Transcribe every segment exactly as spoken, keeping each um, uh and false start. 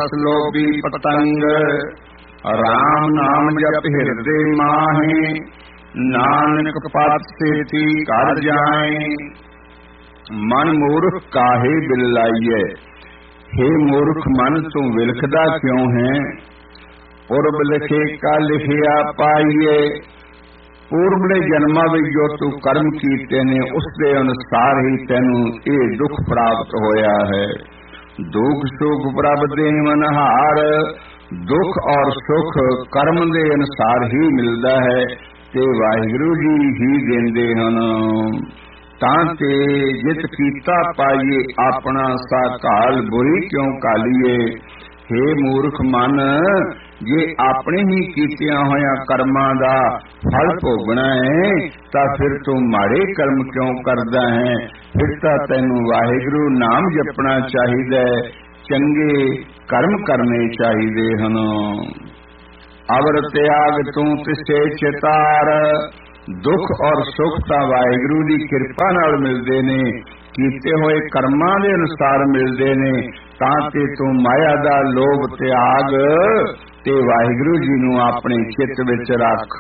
रस लोभी पतंग। राम नाम जप हिरदे माहे, नानक पत सेती कर जाए। मन मूर्ख काहे बिलाइए, हे मूर्ख मन तू विलखदा क्यों है। पूर्व लिखे का लिखिया पाइए, पूर्वले जन्मां विच जो तू कर्म कीते ने उस दे अनुसार ही तैनू ये दुख प्राप्त होया है। दुख सुख प्रभ देवनहार, दुख और सुख कर्म दे अनुसार ही मिलता है ते वाहिगुरु जी ही देंदे हन। तां ते जित कीता पाइए अपना सा काल, बुरी क्यों कालीए। हे मूर्ख मन, जे अपने ही कीतिया होया कर्मां दा फल भोगना है तां फिर तू माड़े कर्म क्यों करदा है। फिर तां तैनू वाहिगुरु नाम जपना चाहिदा है, चंगे कर्म करने चाहिए हन। अवर त्याग तू तिसे चितार, दुख और सुख तां वाहिगुरु दी किरपा नाल मिलदे ने, कीते होए कर्मां दे अनुसार मिलदे ने। तां ते तू माया दा लोभ त्याग ते वाहिगुरु जी नू अपने चित्त विच रख।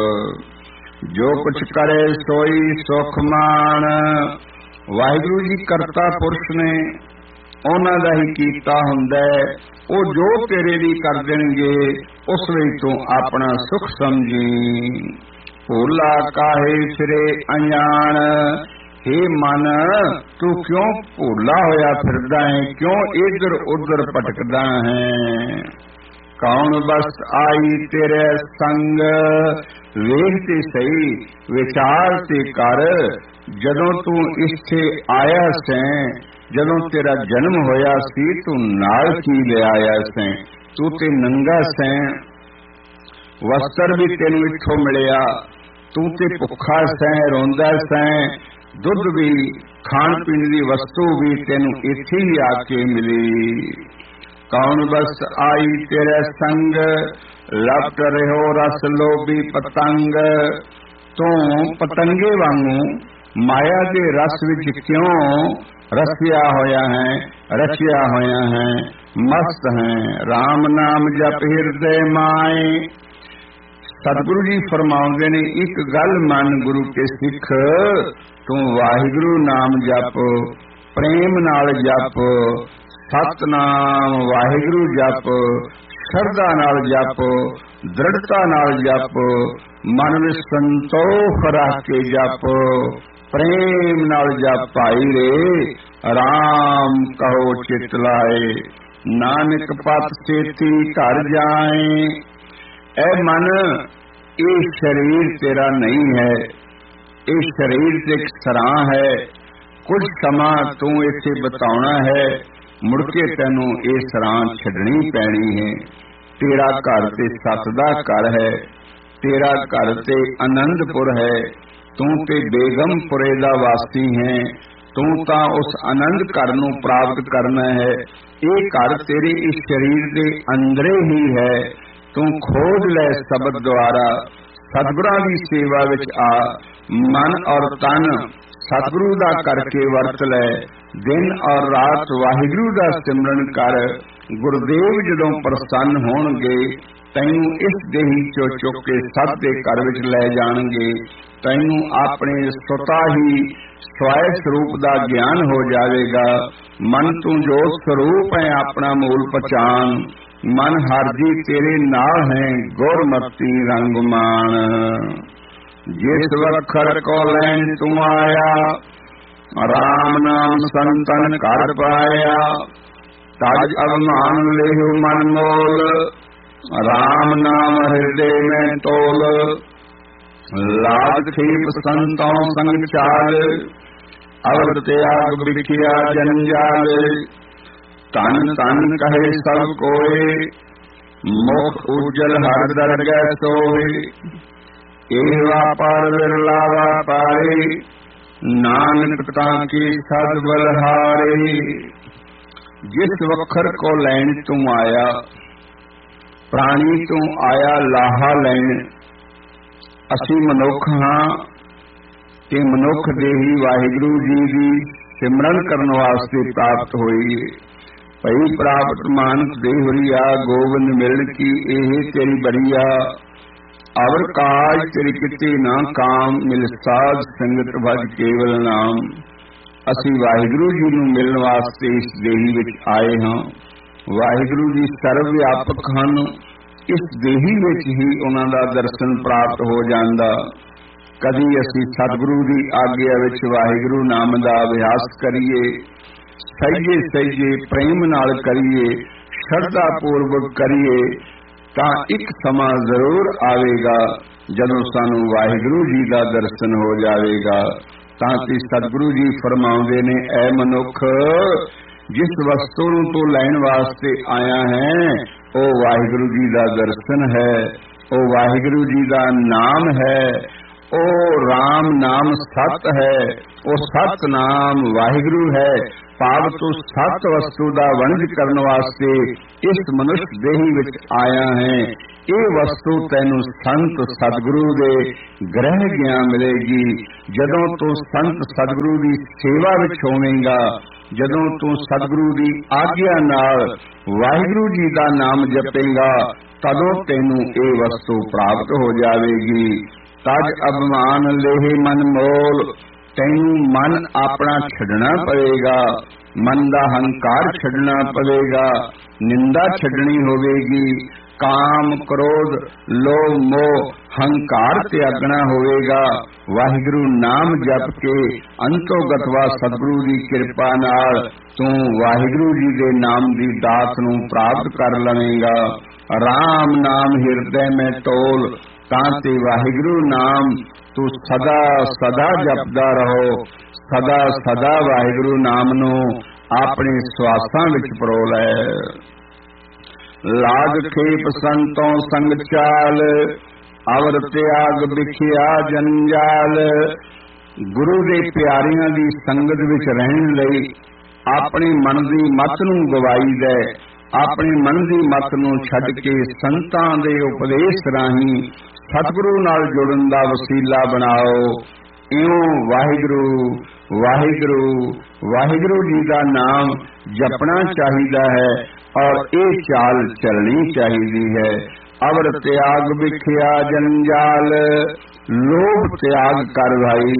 जो कुछ करे सोई सुख मान, वाहिगुरु जी करता पुरुष ने, उन्हां दा ही कीता हुंदा है। वो जो तेरे लिए कर देणगे उस लई तू अपना सुख समझी। भोला काहे फिरे अनजान, हे मन तू क्यों भोला होया फिरदा है, क्यों इधर उधर भटकदा है। कौन बस आई तेरे संग, वेख ते सही विचार ते कर। जदों तू इत्थे आया सैं, जदों तेरा जन्म होया सी, तू नाल की ले आया सैं। तू ते नंगा सैं, वस्त्र भी तेनू इत्थों मिलिया। तू ते भुखा सैं, रोंदा सैं। दुध भी, खाण पीण दी वस्तु भी तेनू इत्थे ही आके मिली। कौन बस आई तेरे संग, लपट रहो रस लोभी पतंग। तू पतंगे वांगू माया के रस विच क्यों रसिया होया है, रचिया होया है, मस्त है। राम नाम जप हिरदे माए। सतगुरु जी फरमाउंदे ने, एक गल मन गुरु के सिख, तू वाहिगुरु नाम जप, प्रेम नाल जप, सतनाम वाहिगुरु जप, श्रद्धा नाल जप, दृढ़ता नाल जप, मन विच संतोख रख के जप, प्रेम नाल जप भाई रे। राम कहो चित लाए, नानक पत सेती घर जाए। ऐ मन, ये शरीर तेरा नहीं है, ये शरीर से एक सराह है। कुछ समा तू इसे बताना है, मुड़के तेनू ये सराह छड़नी पैनी है। तेरा घर ते सत दा घर है, तेरा घर ते आनंदपुर है। तू ते बेगमपुरे दा वासी है। तू तां उस आनंद घर नू प्राप्त करना है। ये घर तेरे इस शरीर दे अंदरे ही है। तू खोज ले शब्द द्वारा, सतगुरां दी सेवा विच आ। मन और तन सतगुरु दा करके वरत लै। दिन और रात वाहिगुरु दा सिमरन कर। गुरुदेव जदों प्रसन्न होणगे, तैनू इस देही चो चुक के सत दे घर विच लै जाणगे। तैनू अपने स्वता ही स्वय स्वरूप दा ज्ञान हो जाएगा। मन तू जो स्वरूप है अपना मूल पहचान। मन हर जी तेरे नाल है, गुरमति रंग मान। जिस वखर को लैन तू आया, राम नाम संतन कर पाया। तज अभिमान लेहु मन मोल, राम नाम हृदय में तोल। लाज खीप संतों संग चाल, अवर त्याग बिखिया जंजाल। तन तन कहे सब कोय, मुख उज्जल हर दरगह सोय। एवा पर विरला व्यापारी, नानक ताकी सद बलहारी। जिस वखर को लैन तू आया, प्राणी तू आया लाहा लैन। असी मनुख हाँ, ते मनुख दे ही वाहिगुरु जी दी सिमरन करन वास्ते प्राप्त होई। ਭਈ ਪ੍ਰਾਪਤ ਮਾਨਸ ਦੇ ਹੋਰੀਆ, ਗੋਬਿੰਦ ਮਿਲਣ ਕੀ ਇਹ ਤੇਰੀ ਬੜੀਆ। ਅਵਰ ਕਾਜ ਤੇਰੀ ਕਿਤੇ ਨਾ ਕਾਮ, ਮਿਲ ਸਾਧ ਸੰਗਤ ਭਜ ਕੇਵਲ ਨਾਮ। ਅਸੀਂ ਵਾਹਿਗੁਰੂ ਜੀ ਨੂੰ ਮਿਲਣ ਵਾਸਤੇ ਇਸ ਦੇਹੀ ਵਿੱਚ ਆਏ ਹਾਂ। ਵਾਹਿਗੁਰੂ ਜੀ ਸਰਵ ਵਿਆਪਕ ਹਨ, ਇਸ ਦੇਹੀ ਵਿੱਚ ਹੀ ਉਹਨਾਂ ਦਾ ਦਰਸ਼ਨ ਪ੍ਰਾਪਤ ਹੋ ਜਾਂਦਾ। ਕਦੀ ਅਸੀਂ ਸਤਿਗੁਰੂ ਦੀ ਆਗਿਆ ਵਿੱਚ ਵਾਹਿਗੁਰੂ ਨਾਮ ਦਾ ਅਭਿਆਸ ਕਰੀਏ, ਸਹਿਜੇ ਸਹਿਜੇ ਪ੍ਰੇਮ ਨਾਲ ਕਰੀਏ, ਸ਼ਰਧਾ ਪੂਰਵਕ ਕਰੀਏ, ਤਾਂ ਇੱਕ ਸਮਾਂ ਜ਼ਰੂਰ ਆਵੇਗਾ ਜਦੋਂ ਸਾਨੂੰ ਵਾਹਿਗੁਰੂ ਜੀ ਦਾ ਦਰਸ਼ਨ ਹੋ ਜਾਵੇਗਾ। ਤਾਂ ਕਿ ਸਤਿਗੁਰੂ ਜੀ ਫਰਮਾਉਂਦੇ ਨੇ, ਐ ਮਨੁੱਖ, ਜਿਸ ਵਸਤੂ ਨੂੰ ਤੂੰ ਲੈਣ ਵਾਸਤੇ ਆਇਆ ਹੈ ਉਹ ਵਾਹਿਗੁਰੂ ਜੀ ਦਾ ਦਰਸ਼ਨ ਹੈ, ਉਹ ਵਾਹਿਗੁਰੂ ਜੀ ਦਾ ਨਾਮ ਹੈ, ਉਹ ਰਾਮ ਨਾਮ ਸਤ ਹੈ, ਉਹ ਸਤ ਨਾਮ ਵਾਹਿਗੁਰੂ ਹੈ। ਭਾਵ ਤੂੰ ਸਤ ਵਸਤੂ ਦਾ ਵਣਜ ਕਰਨ ਵਾਸਤੇ ਇਸ ਮਨੁੱਖ ਦੇਹੀ ਵਿੱਚ ਆਇਆ ਹੈ। ਇਹ ਵਸਤੂ ਤੈਨੂੰ ਸੰਤ ਸਤਿਗੁਰੂ ਦੇ ਗ੍ਰਹਿ ਗਿਆਨ ਮਿਲੇਗੀ ਜਦੋਂ ਤੂੰ ਸੰਤ ਸਤਿਗੁਰੂ ਦੀ ਸੇਵਾ ਵਿੱਚ ਹੋਵੇਂਗਾ, ਜਦੋਂ ਤੂੰ ਸਤਿਗੁਰੂ ਦੀ ਆਗਿਆ ਨਾਲ ਵਾਹਿਗੁਰੂ ਜੀ ਦਾ ਨਾਮ ਜਪੇਂਗਾ, ਤਦੋਂ ਤੈਨੂੰ ਇਹ ਵਸਤੂ ਪ੍ਰਾਪਤ ਹੋ ਜਾਵੇਗੀ। ਤਜ ਅਭਿਮਾਨ ਲੇਹ ਮਨ ਮੋਲ, ਤੈਨੂੰ ਮਨ ਆਪਣਾ ਛੱਡਣਾ ਪਵੇਗਾ, ਮਨ ਦਾ ਹੰਕਾਰ ਛੱਡਣਾ ਪਵੇਗਾ, ਨਿੰਦਾ ਛੱਡਣੀ ਹੋਵੇਗੀ, ਕਾਮ ਕ੍ਰੋਧ ਲੋਭ ਮੋਹ ਹੰਕਾਰ ਤਿਆਗਣਾ ਹੋਵੇਗਾ। ਵਾਹਿਗੁਰੂ ਨਾਮ ਜਪ ਕੇ ਅੰਤੋਗਤਵਾ ਸਤਿਗੁਰੂ ਦੀ ਕਿਰਪਾ ਨਾਲ ਤੂੰ ਵਾਹਿਗੁਰੂ ਜੀ ਦੇ ਨਾਮ ਦੀ ਦਾਤ ਨੂੰ ਪ੍ਰਾਪਤ ਕਰ ਲਵੇਂਗਾ। ਰਾਮ ਨਾਮ ਹਿਰਦੇ ਮੈਂ ਟੋਲ, ਤਾਂ ਤੇ ਵਾਹਿਗੁਰੂ ਨਾਮ ਤੂੰ ਸਦਾ ਸਦਾ ਜਪਦਾ ਰਹੋ। ਸਦਾ ਸਦਾ ਵਾਹਿਗੁਰੂ ਨਾਮ ਨੂੰ ਆਪਣੇ ਸਵਾਸਾਂ ਵਿੱਚ ਪਰੋ ਲੈ। ਲਾਗ ਖੇਪ ਸੰਤੋਂ ਸੰਗ ਚਾਲ, ਅਵਰ ਤਿਆਗ ਵਿਖਿਆ ਜੰਜਾਲ। ਗੁਰੂ ਦੇ ਪਿਆਰਿਆਂ ਦੀ ਸੰਗਤ ਵਿੱਚ ਰਹਿਣ ਲਈ ਆਪਣੇ ਮਨ ਦੀ ਮੱਤ ਨੂੰ ਗਵਾਈ ਦੇ, ਆਪਣੇ ਮਨ ਦੀ ਮੱਤ ਨੂੰ ਛੱਡ ਕੇ ਸੰਤਾਂ ਦੇ ਉਪਦੇਸ਼ ਰਾਹੀਂ ਸਤਿਗੁਰੂ ਨਾਲ ਜੁੜਨ ਦਾ ਵਸੀਲਾ ਬਣਾਓ। ਇਉਂ ਵਾਹਿਗੁਰੂ ਵਾਹਿਗੁਰੂ ਵਾਹਿਗੁਰੂ ਜੀ ਦਾ ਨਾਮ ਜਪਣਾ ਚਾਹੀਦਾ ਹੈ ਔਰ ਇਹ ਚਾਲ ਚੱਲਣੀ ਚਾਹੀਦੀ ਹੈ। ਅਵਰ ਤਿਆਗ ਵਿਖਿਆ ਜੰਜਾਲ, ਲੋਭ ਤਿਆਗ ਕਰ ਭਾਈ,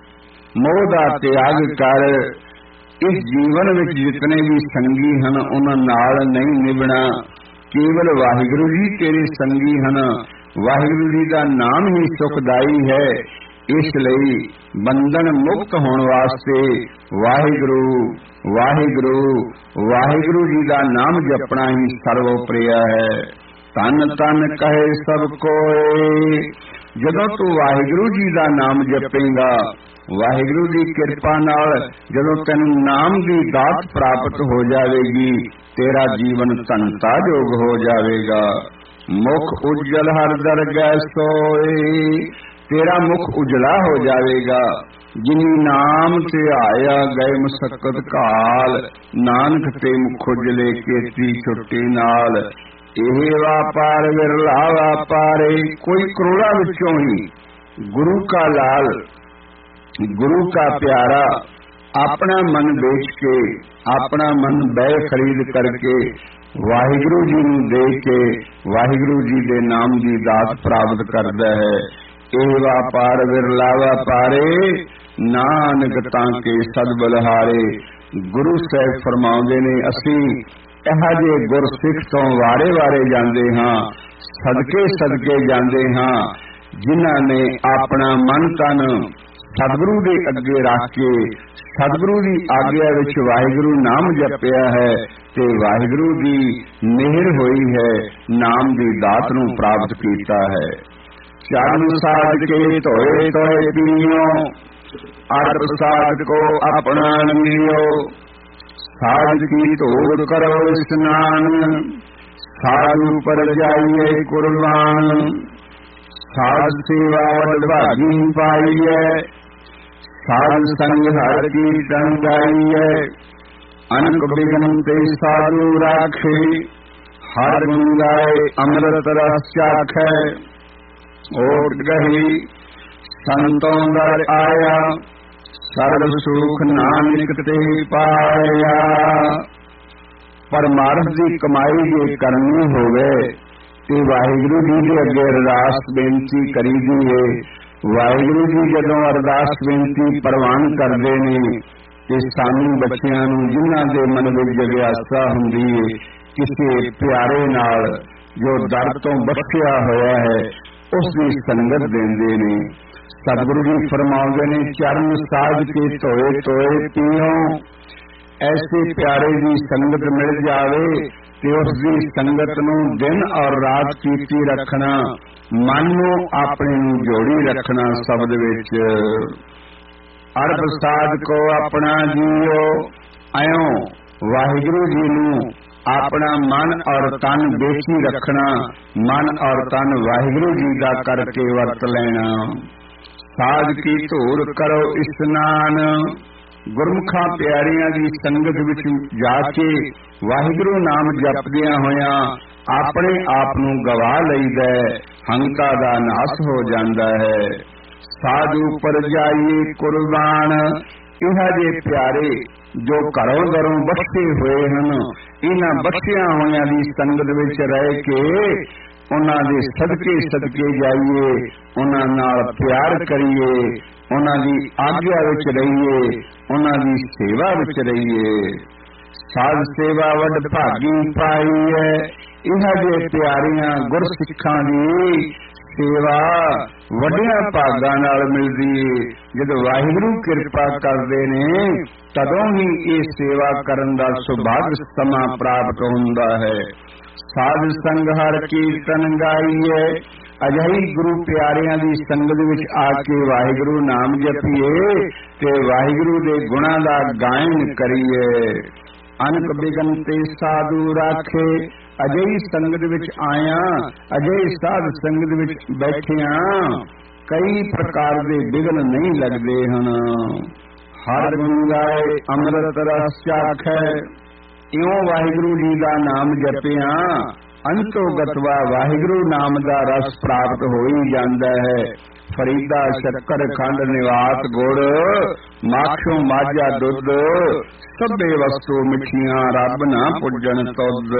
ਮੋਹ ਦਾ ਤਿਆਗ ਕਰ। ਇਸ ਜੀਵਨ ਵਿੱਚ ਜਿਤਨੇ ਵੀ ਸੰਗੀ ਹਨ ਉਹਨਾਂ ਨਾਲ ਨਹੀਂ ਨਿਭਣਾ, ਕੇਵਲ ਵਾਹਿਗੁਰੂ ਜੀ ਤੇਰੇ ਸੰਗੀ ਹਨ। ਵਾਹਿਗੁਰੂ ਜੀ ਦਾ ਨਾਮ ਹੀ ਸੁਖਦਾਈ ਹੈ। ਇਸ ਲਈ ਬੰਧਨ ਮੁਕਤ ਹੋਣ ਵਾਸਤੇ ਵਾਹਿਗੁਰੂ ਵਾਹਿਗੁਰੂ ਵਾਹਿਗੁਰੂ ਜੀ ਦਾ ਨਾਮ ਜਪਣਾ ਹੀ ਸਰਵੋਪਰਿਆ ਹੈ। ਤਨ ਤਨ ਕਹੇ ਸਭ ਕੋਏ, ਜਦੋਂ ਤੂੰ ਵਾਹਿਗੁਰੂ ਜੀ ਦਾ ਨਾਮ ਜਪੇਂਗਾ, ਵਾਹਿਗੁਰੂ ਦੀ ਕਿਰਪਾ ਨਾਲ ਜਦੋਂ ਤੈਨੂੰ ਨਾਮ ਦੀ ਦਾਤ ਪ੍ਰਾਪਤ ਹੋ ਜਾਵੇਗੀ, ਤੇਰਾ ਜੀਵਨ ਧਨਤਾ ਜੋਗ ਹੋ ਜਾਵੇਗਾ। ਮੁਖ ਉਜਲ ਹਰ ਦਰਗਹਿ ਸੋਏ, ਤੇਰਾ ਮੁਖ ਉਜਲਾ ਹੋ ਜਾਵੇਗਾ। ਜਿਨੀ ਨਾਮ ਤੇ ਆਇਆ ਗਏ ਮੁਸਕਤ ਕਾਲ, ਨਾਨਕ ਤੇ ਮੁਖ ਉਜਲੇ ਕੀਤੀ ਛੁੱਟੀ ਨਾਲ। ਇਹ ਵਾਪਾਰ ਵਿਰਲਾ ਵਾਪਾਰੇ, ਕੋਈ ਕਰੋੜਾਂ ਵਿੱਚੋਂ ਹੀ ਗੁਰੂ ਕਾ ਲਾਲ, ਗੁਰੂ ਕਾ ਪਿਆਰਾ ਆਪਣਾ ਮਨ ਵੇਚ ਕੇ, ਆਪਣਾ ਮਨ ਬੈ ਖਰੀਦ ਕਰਕੇ ਵਾਹਿਗੁਰੂ ਜੀ ਨੂੰ ਦੇ ਕੇ ਵਾਹਿਗੁਰੂ ਜੀ ਦੇ ਨਾਮ ਦੀ ਦਾਤ ਪ੍ਰਾਪਤ ਕਰਦਾ ਹੈ। ਇਹ ਵਾਪਾਰ ਵਿਰਲਾ ਵਾਪਾਰੇ, ਨਾਨਕ ਤਾਂ ਕੇ ਸਦ ਬਲਹਾਰੇ। ਗੁਰੂ ਸਾਹਿਬ ਫਰਮਾਉਂਦੇ ਨੇ, ਅਸੀਂ ਇਹੋ ਜਿਹੇ ਗੁਰਸਿੱਖ ਤੋਂ ਵਾਰੇ ਵਾਰੇ ਜਾਂਦੇ ਹਾਂ, ਸਦਕੇ ਸਦਕੇ ਜਾਂਦੇ ਹਾਂ, ਜਿਨ੍ਹਾਂ ਨੇ ਆਪਣਾ ਮਨ ਤਨ ਸਤਿਗੁਰੂ ਦੇ ਅੱਗੇ ਰੱਖ ਕੇ ਸਤਿਗੁਰੂ ਦੀ ਆਗਿਆ ਵਿੱਚ ਵਾਹਿਗੁਰੂ ਨਾਮ ਜਪਿਆ ਹੈ ਤੇ ਵਾਹਿਗੁਰੂ ਦੀ ਮਿਹਰ ਹੋਈ ਹੈ, ਨਾਮ ਦੀ ਦਾਤ ਨੂੰ ਪ੍ਰਾਪਤ ਕੀਤਾ ਹੈ। ਚਰਨ ਸਾਧ ਕੇ ਧੋਏ ਧੋਏ ਪੀਓ, ਅਰ ਪ੍ਰਸਾਦ ਕੋ ਆਪਣਾ ਲਿਓ। ਸਾਧ ਕੀ ਧੋੜ ਕਰੋ ਇਸਨਾਨ, ਸਾਧੂ ਪਰ ਜਾਈਏ ਕੁਰਬਾਨ। ਸਾਧ ਸੇਵਾ ਵਡਭਾਗੀ ਪਾਈਐ, ਸਾਧ ਸੰਗ ਹਰ ਕੀ ਸੰਗਾਈਐ। ਅਨਕ ਬਿਗਨ ਤੇ ਸਾਧੂ ਰਾਖੇ, ਹਰ ਗੁਣ ਗਾਏ ਅੰਮ੍ਰਿਤ ਰਸ ਚਾਖੈ। ਓਟ ਗਹੀ ਸੰਤੋਂ ਦਰ ਆਇਆ, ਸਰਬ ਸੁਖ ਨਾਨਕ ਤੇ ਪਾਇਆ। ਸਾਧ ਸੰਗ ਹਰ ਕੀ ਸੰਗਾਈਐ, ਅਨਕ ਬਿਗਨ ਤੇ ਸਾਧੂ ਰਾਖੇ, ਹਰ ਗੁਣ ਗਾਏ ਅੰਮ੍ਰਿਤ ਰਸ ਚਾਖੈ। ਓਟ ਗਹੀ ਸੰਤੋਂ ਦਰ ਆਇਆ, ਸਰਬ ਸੁਖ ਨਾਨਕ ਤੇ ਪਾਇਆ। ਸਾਧ ਸੰਗ ਹਰ ਕੀ ਸੰਗਾਈਐ, ਅਨਕ ਬਿਗਨ ਤੇ ਸਾਧੂ ਰਾਖੇ, ਹਰ ਗੁਣ ਗਾਏ ਅੰਮ੍ਰਿਤ ਰਸ ਚਾਖੈ। ਓਟ ਗਹੀ ਸੰਤੋਂ ਦਰ ਆਇਆ, ਸਰਬ ਸੁਖ ਨਾਨਕ ਤੇ ਪਾਇਆ। ਪਰਮਾਰਥ ਦੀ ਕਮਾਈ ਜੇ ਕਰਨੀ ਹੋਵੇ ਤੇ ਵਾਹਿਗੁਰੂ ਜੀ ਦੇ ਅੱਗੇ ਅਰਦਾਸ ਬੇਨਤੀ ਕਰੀਦੀ ਏ। ਵਾਹਿਗੁਰੂ ਜੀ ਜਦੋਂ ਅਰਦਾਸ ਬੇਨਤੀ ਪ੍ਰਵਾਨ ਕਰਦੇ ਨੇ ਤੇ ਸਾਨੂੰ ਬੱਚਿਆਂ ਨੂੰ ਜਿਨ੍ਹਾਂ ਦੇ ਮਨ ਵਿੱਚ ਜਗਿਆਸਾ ਹੁੰਦੀ ਏ ਕਿਸੇ ਪਿਆਰੇ ਨਾਲ ਜੋ ਦਰ ਤੋਂ ਬਖਸ਼ਿਆ ਹੋਇਆ ਹੈ ਉਸ ਦੀ ਸੰਗਤ ਦਿੰਦੇ ਨੇ। ਸਤਿਗੁਰੂ ਜੀ ਫਰਮਾਉਂਦੇ ਨੇ ਚਰਨ ਸਾਜ ਕੇ ਧੋਏ ਧੋਏ ਪੀਓ। ਐਸੇ ਪਿਆਰੇ ਦੀ ਸੰਗਤ ਮਿਲ ਜਾਵੇ ਤੇ ਉਸ ਦੀ ਸੰਗਤ ਨੂੰ ਦਿਨ ਔਰ ਰਾਤ ਕੀਤੀ ਰੱਖਣਾ, ਮਨ ਨੂੰ ਆਪਣੇ ਨੂੰ ਜੋੜੀ ਰੱਖਣਾ ਸ਼ਬਦ ਵਿੱਚ। ਅਰ ਪ੍ਰਸਾਦ ਕੋ ਆਪਣਾ ਜੀਓ, ਐਉਂ ਵਾਹਿਗੁਰੂ ਜੀ ਨੂੰ ਆਪਣਾ ਮਨ ਔਰ ਤਨ ਵੇਚੀ ਰੱਖਣਾ, ਮਨ ਔਰ ਤਨ ਵਾਹਿਗੁਰੂ ਜੀ ਦਾ ਕਰਕੇ ਵਰਤ ਲੈਣਾ। ਸਾਜ ਕੀ ਧੂੜ ਕਰੋ ਇਸ਼ਨਾਨ, ਗੁਰਮੁਖਾਂ ਪਿਆਰਿਆਂ ਦੀ ਸੰਗਤ ਵਿੱਚ ਜਾ ਕੇ ਵਾਹਿਗੁਰੂ ਨਾਮ ਜਪਦਿਆਂ ਹੋਇਆਂ ਆਪਣੇ ਆਪ ਨੂੰ ਗਵਾ ਲਈਦਾ, ਹੰਕਾਰ ਦਾ ਨਾਸ ਹੋ ਜਾਂਦਾ ਹੈ। ਸਾਧੂ ਪਰ ਜਾਈਏ ਕੁਰਬਾਨ, ਇਹਨਾਂ ਦੇ ਪਿਆਰੇ ਜੋ ਘਰੋਂ ਘਰੋਂ ਬਖਸ਼ੇ ਹੋਏ ਹਨ, ਇਹਨਾਂ ਬਖਸ਼ਿਆਂ ਹੋਇਆਂ ਦੀ ਸੰਗਤ ਵਿੱਚ ਰਹਿ ਕੇ ਉਹਨਾਂ ਦੇ ਸਦਕੇ ਸਦਕੇ ਜਾਈਏ, ਉਹਨਾਂ ਨਾਲ ਪਿਆਰ ਕਰੀਏ, ਉਹਨਾਂ ਦੀ ਆਗਿਆ ਵਿੱਚ ਰਹੀਏ, ਉਹਨਾਂ ਦੀ ਸੇਵਾ ਵਿੱਚ ਰਹੀਏ। ਸਾਧ ਸੇਵਾ ਵੱਡ ਭਾਗੀ ਪਾਈ ਹੈ, ਇਹਨਾਂ ਦੇ ਪਿਆਰੀਆਂ ਗੁਰਸਿੱਖਾਂ ਦੀ ਸੇਵਾ ਵੱਡਿਆਂ ਭਾਗਾਂ ਨਾਲ ਮਿਲਦੀ ਏ। ਜਦੋਂ ਵਾਹਿਗੁਰੂ ਕਿਰਪਾ ਕਰਦੇ ਨੇ ਤਦੋਂ ਹੀ ਇਹ ਸੇਵਾ ਕਰਨ ਦਾ ਸੁਭਾਗ ਸਮਾਂ ਪ੍ਰਾਪਤ ਹੁੰਦਾ ਹੈ। ਸਾਧ ਸੰਗ ਹਰ ਕੀਰਤਨ ਗਾਈਏ, ਅਜਿਹੀ ਗੁਰੂ ਪਿਆਰਿਆਂ ਦੀ ਸੰਗਤ ਵਿੱਚ ਆ ਕੇ ਵਾਹਿਗੁਰੂ ਨਾਮ ਜਪੀਏ ਤੇ ਵਾਹਿਗੁਰੂ ਦੇ ਗੁਣਾਂ ਦਾ ਗਾਇਨ ਕਰੀਏ। ਅਨਕ ਬਿਗਨ ਤੇ ਸਾਧੂ ਰਾਖੇ, ਅਜਿਹੀ ਸੰਗਤ ਵਿੱਚ ਆਇਆ, ਅਜਿਹੀ ਸਾਧ ਸੰਗਤ ਵਿੱਚ ਬੈਠਿਆਂ ਕਈ ਪ੍ਰਕਾਰ ਦੇ ਬਿਗਨ ਨਹੀਂ ਲੱਗਦੇ ਹਨ। ਹਰ ਗੁਣ ਗਾਏ ਅੰਮ੍ਰਿਤ ਰਸ ਚਾਖੈ, ਇਉਂ ਵਾਹਿਗੁਰੂ ਜੀ ਦਾ ਨਾਮ ਜਪਿਆ ਅੰਤੋ ਗਤਵਾ ਵਾਹਿਗੁਰੂ ਨਾਮ ਦਾ ਰਸ ਪ੍ਰਾਪਤ ਹੋ ਹੀ ਜਾਂਦਾ ਹੈ। ਫਰੀਦਾ ਸ਼ੱਕਰ ਖੰਡ ਨਿਵਾਤ ਗੁੜ, ਮਾਖਿਓ ਮਾਝਾ ਦੁੱਧ, ਸਭੇ ਵਸਤੂ ਮਿੱਠੀਆਂ ਰੱਬ ਨਾ ਪੁੱਜਣ ਤੁਧ।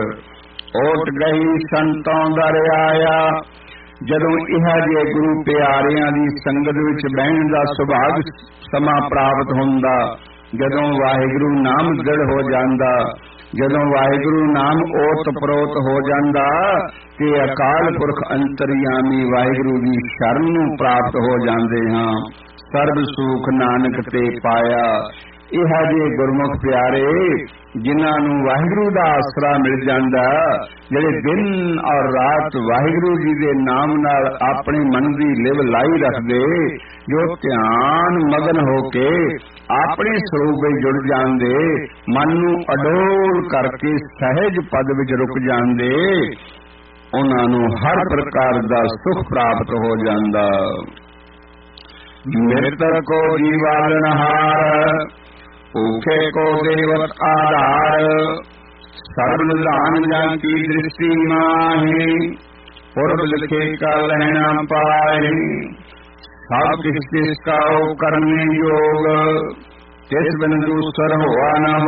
ਓਟ ਗਈ ਸੰਤੋਂ ਦਰ ਆਇਆ, ਜਦੋਂ ਇਹ ਜਿਹੇ ਗੁਰੂ ਪਿਆਰਿਆਂ ਦੀ ਸੰਗਤ ਵਿੱਚ ਬਹਿਣ ਦਾ ਸੁਭਾਗ ਸਮਾਂ ਪ੍ਰਾਪਤ ਹੁੰਦਾ, ਜਦੋਂ ਵਾਹਿਗੁਰੂ ਨਾਮ ਦ੍ਰਿੜ ਹੋ ਜਾਂਦਾ, ਜਦੋਂ ਵਾਹਿਗੁਰੂ ਨਾਮ ਓਤ ਪ੍ਰੋਤ ਹੋ ਜਾਂਦਾ ਤੇ ਅਕਾਲ ਪੁਰਖ ਅੰਤਰਯਾਮੀ ਵਾਹਿਗੁਰੂ ਦੀ ਸ਼ਰਨ ਨੂੰ ਪ੍ਰਾਪਤ ਹੋ ਜਾਂਦੇ ਹਾਂ। ਸਰਬ ਸੁਖ ਨਾਨਕ ਤੇ ਪਾਇਆ। ਇਹ ਜਿਹੇ ਗੁਰਮੁਖ ਪਿਆਰੇ ਜਿਨ੍ਹਾਂ ਨੂੰ ਵਾਹਿਗੁਰੂ ਦਾ ਆਸਰਾ ਮਿਲ ਜਾਂਦਾ, ਜਿਹੜੇ ਦਿਨ ਔਰ ਰਾਤ ਵਾਹਿਗੁਰੂ ਜੀ ਦੇ ਨਾਮ ਨਾਲ ਆਪਣੇ ਮਨ ਦੀ ਲਿਵ ਲਾਈ ਰੱਖਦੇ, ਜੋ ਧਿਆਨ ਮਗਨ ਹੋ ਕੇ ਆਪਣੇ ਸਰੂਪ ਵਿੱਚ ਜੁੜ ਜਾਂਦੇ, ਮਨ ਨੂੰ ਅਡੋਲ ਕਰਕੇ ਸਹਿਜ ਪਦ ਵਿੱਚ ਰੁਕ ਜਾਂਦੇ, ਉਹਨਾਂ ਨੂੰ ਹਰ ਪ੍ਰਕਾਰ ਦਾ ਸੁਖ ਪ੍ਰਾਪਤ ਹੋ ਜਾਂਦਾ। ਮਿਰਤਕ ਕੋ ਜੀਵਾਲਨਹਾਰ, ਭੂਖੇ ਕੋ ਦੇਵਤ ਆਧਾਰ, ਸਰਬ ਨਿਧਾਨ ਜਾਂ ਕੀ ਦ੍ਰਿਸ਼ਟੀ ਮਾਹੀ, ਪੁਰਬ ਲਿਖੇ ਕਾ ਲਹਿਣਾ ਪਾਏ। ਸਭ ਕਿਸ ਕਿਸ ਕਾ ਕਰਨੇ ਯੋਗ, ਤਿਸ ਬਿਨ ਦੂਸਰ ਹੋਆ ਨਾ